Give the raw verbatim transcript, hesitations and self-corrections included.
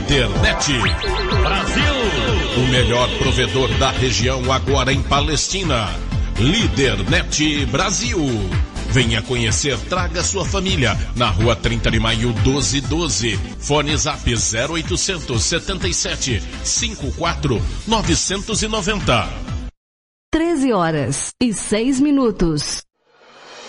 Lídernet Brasil, o melhor provedor da região agora em Palestina. Lídernet Brasil. Venha conhecer, traga sua família. Na rua trinta de maio, doze doze. Fone Zap zero oitocentos, setenta e sete, cinquenta e quatro, novecentos e noventa. treze horas e seis minutos.